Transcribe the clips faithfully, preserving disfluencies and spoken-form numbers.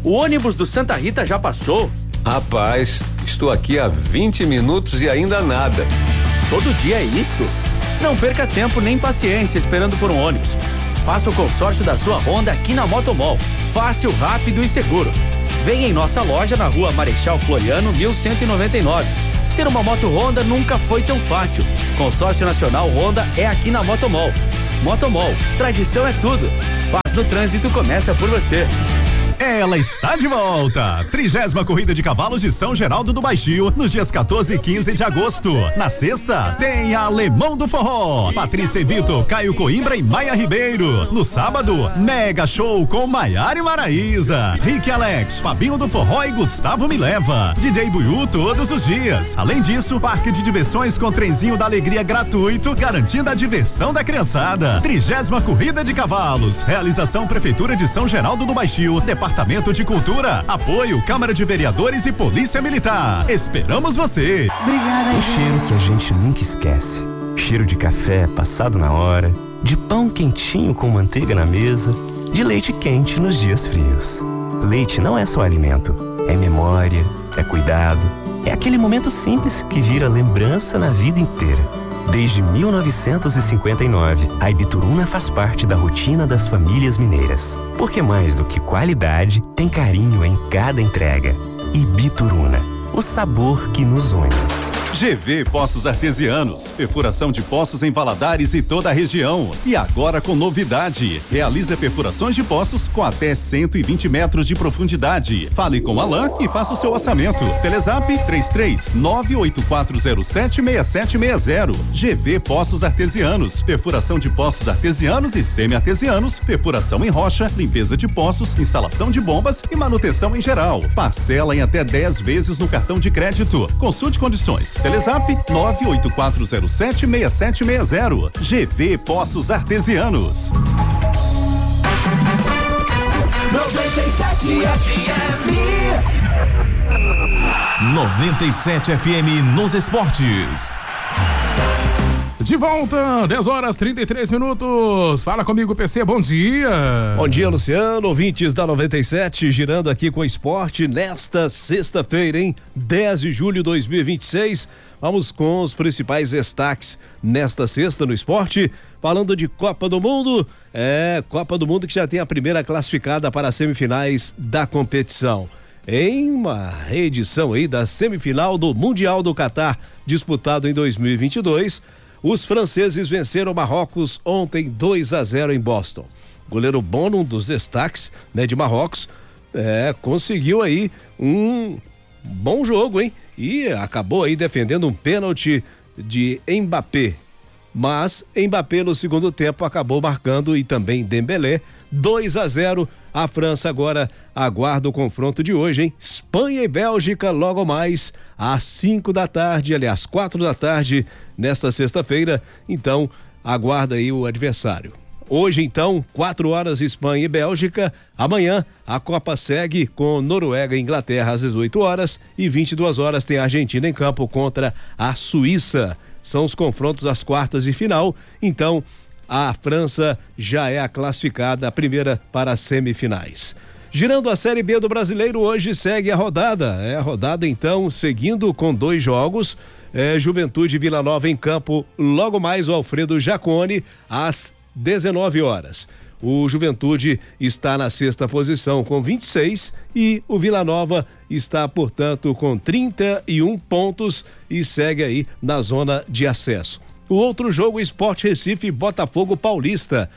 O ônibus do Santa Rita já passou? Rapaz, estou aqui há vinte minutos e ainda nada. Todo dia é isto? Não perca tempo nem paciência esperando por um ônibus. Faça o consórcio da sua Honda aqui na Motomol. Fácil, rápido e seguro. Venha em nossa loja na rua Marechal Floriano, mil cento e noventa e nove. Ter uma moto Honda nunca foi tão fácil. Consórcio Nacional Honda é aqui na Motomol. Motomol, tradição é tudo. Paz no trânsito começa por você. Ela está de volta! Trigésima Corrida de Cavalos de São Geraldo do Baixio, nos dias quatorze e quinze de agosto. Na sexta, tem Alemão do Forró, Patrícia e Vitor, Caio Coimbra e Maia Ribeiro. No sábado, mega show com Maiara e Maraísa, Rick Alex, Fabinho do Forró e Gustavo Me Leva. D J Buiú todos os dias. Além disso, parque de diversões com trenzinho da alegria gratuito, garantindo a diversão da criançada. Trigésima Corrida de Cavalos. Realização Prefeitura de São Geraldo do Baixio, Departamento de Cultura, apoio Câmara de Vereadores e Polícia Militar. Esperamos você. Obrigada. Um cheiro que a gente nunca esquece. Cheiro de café passado na hora, de pão quentinho com manteiga na mesa, de leite quente nos dias frios. Leite não é só alimento, é memória, é cuidado, é aquele momento simples que vira lembrança na vida inteira. Desde mil novecentos e cinquenta e nove, a Ibituruna faz parte da rotina das famílias mineiras. Porque mais do que qualidade, tem carinho em cada entrega. Ibituruna, o sabor que nos une. G V Poços Artesianos, perfuração de poços em Valadares e toda a região. E agora com novidade, realiza perfurações de poços com até cento e vinte metros de profundidade. Fale com Alain e faça o seu orçamento. Telezap três três nove oito quatro zero sete seis sete seis zero. G V Poços Artesianos, perfuração de poços artesianos e semi-artesianos, perfuração em rocha, limpeza de poços, instalação de bombas e manutenção em geral. Parcela em até dez vezes no cartão de crédito. Consulte condições. Telezap nove oito quatro zero sete seis sete seis zero. G V Poços Artesianos. noventa e sete F M. noventa e sete F M nos esportes. De volta, dez horas e trinta e três minutos. Fala comigo, P C, bom dia. Bom dia, Luciano, ouvintes da noventa e sete, girando aqui com o esporte nesta sexta-feira, hein? dez de julho de dois mil e vinte e seis. Vamos com os principais destaques nesta sexta no esporte. Falando de Copa do Mundo, é Copa do Mundo que já tem a primeira classificada para as semifinais da competição. Em uma reedição aí da semifinal do Mundial do Catar, disputado em dois mil e vinte e dois, os franceses venceram Marrocos ontem dois a zero em Boston. Goleiro Bono, um dos destaques, né, de Marrocos, é, conseguiu aí um bom jogo, hein? E acabou aí defendendo um pênalti de Mbappé. Mas Mbappé no segundo tempo acabou marcando e também Dembélé. dois a zero. A França agora aguarda o confronto de hoje, hein? Espanha e Bélgica logo mais às cinco da tarde, aliás, quatro da tarde nesta sexta-feira. Então, aguarda aí o adversário. Hoje, então, quatro horas Espanha e Bélgica. Amanhã a Copa segue com Noruega e Inglaterra às dezoito horas e vinte e duas horas tem a Argentina em campo contra a Suíça. São os confrontos das quartas de final. Então, a França já é a classificada, a primeira para as semifinais. Girando a Série B do Brasileiro, hoje segue a rodada. É a rodada, então, seguindo com dois jogos. É, Juventude e Vila Nova em campo, logo mais o Alfredo Jaconi, às dezenove horas. O Juventude está na sexta posição com vinte e seis e o Vila Nova está, portanto, com trinta e um pontos e segue aí na zona de acesso. O outro jogo, Sport Recife Botafogo Paulista,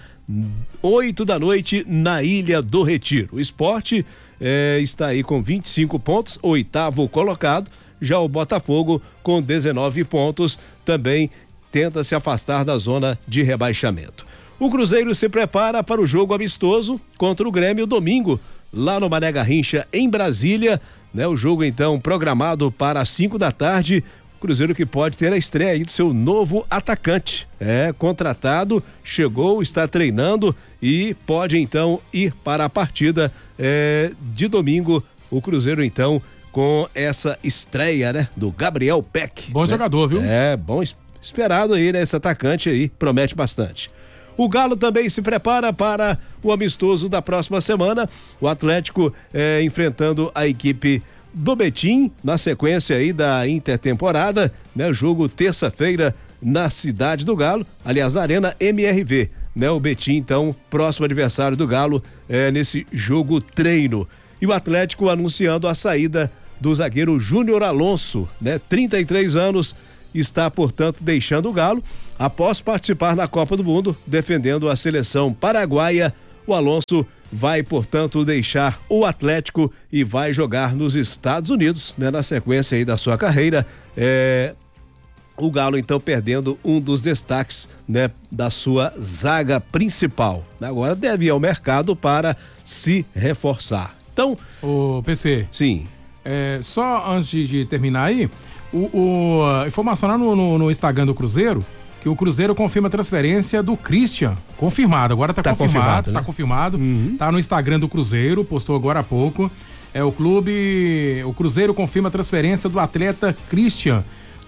oito da noite na Ilha do Retiro. O Sport eh, está aí com vinte e cinco pontos, oitavo colocado, já o Botafogo com dezenove pontos também tenta se afastar da zona de rebaixamento. O Cruzeiro se prepara para o jogo amistoso contra o Grêmio domingo, lá no Mané Garrincha, em Brasília, né? O jogo então programado para as cinco da tarde. Cruzeiro que pode ter a estreia aí do seu novo atacante. É contratado, chegou, está treinando e pode então ir para a partida é, de domingo. O Cruzeiro então com essa estreia, né? Do Gabriel Peck. Bom, né? Jogador, viu? É, bom, esperado aí, né? Esse atacante aí promete bastante. O Galo também se prepara para o amistoso da próxima semana. O Atlético eh, enfrentando a equipe do Betim na sequência aí da intertemporada, né? Jogo terça-feira na Cidade do Galo, aliás, na Arena M R V, né? O Betim, então, próximo adversário do Galo eh, nesse jogo treino. E o Atlético anunciando a saída do zagueiro Júnior Alonso, né? trinta e três anos, está, portanto, deixando o Galo após participar na Copa do Mundo, defendendo a seleção paraguaia. O Alonso vai, portanto, deixar o Atlético e vai jogar nos Estados Unidos, né? Na sequência aí da sua carreira, é... o Galo, então, perdendo um dos destaques, né? Da sua zaga principal. Agora deve ir ao mercado para se reforçar. Então... Ô, P C. Sim. É, só antes de, de terminar aí, o, o, a informação lá no, no, no Instagram do Cruzeiro, que o Cruzeiro confirma a transferência do Christian, confirmado, agora tá, tá confirmado, confirmado, né? Tá confirmado, uhum. Tá no Instagram do Cruzeiro, postou agora há pouco, é o clube, o Cruzeiro confirma a transferência do atleta Christian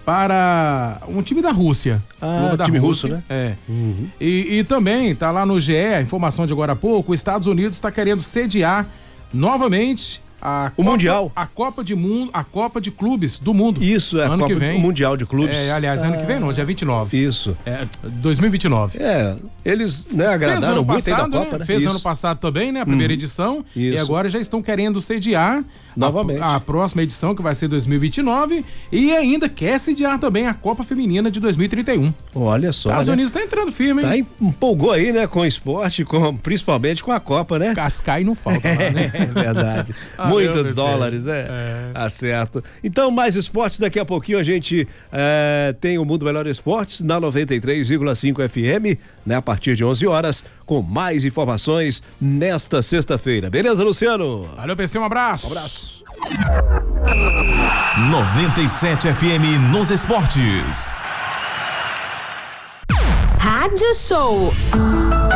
para um time da Rússia. Ah, da time Rússia, russo, né? É. Uhum. E, e também tá lá no G E, a informação de agora há pouco, os Estados Unidos está querendo sediar novamente A o Copa, Mundial. A Copa de Mundo, a Copa de Clubes do Mundo. Isso, é a ano Copa que vem. O Mundial de Clubes. É, aliás, ah, ano que vem não, dia vinte e nove. Isso. É, dois mil e vinte e nove. É, eles, né, agradaram muito passado, aí da Copa, né? né? Fez Isso. ano passado também, né? A primeira Uhum. edição. Isso. E agora já estão querendo sediar novamente a, a próxima edição, que vai ser dois mil e vinte e nove, e ainda quer sediar também a Copa Feminina de dois mil e trinta e um. Olha só, Estados né? Unidos tá entrando firme, hein? Tá, empolgou aí, né, com o esporte, com, principalmente com a Copa, né? Cascai não falta lá, né? É verdade. Ah, Muitos dólares, é. é. Tá certo. Então, mais esportes, daqui a pouquinho a gente é, tem o Mundo Melhor Esportes na noventa e três vírgula cinco F M, né, a partir de onze horas, com mais informações nesta sexta-feira. Beleza, Luciano? Valeu, P C, um abraço. Um abraço. noventa e sete F M nos esportes. Rádio Show.